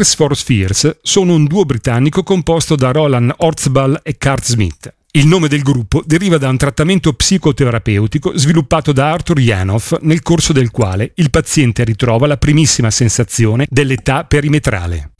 Tears for Fears sono un duo britannico composto da Roland Horsball e Kurt Smith. Il nome del gruppo deriva da un trattamento psicoterapeutico sviluppato da Arthur Janoff, nel corso del quale il paziente ritrova la primissima sensazione dell'età perimetrale.